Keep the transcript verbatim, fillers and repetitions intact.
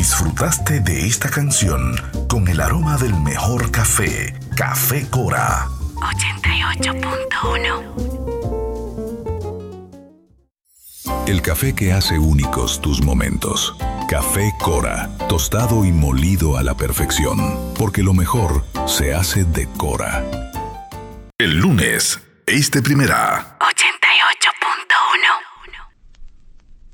Disfrutaste de esta canción con el aroma del mejor café, Café Cora. ochenta y ocho punto uno. El café que hace únicos tus momentos. Café Cora, tostado y molido a la perfección, porque lo mejor se hace de Cora. El lunes, este primera. ochenta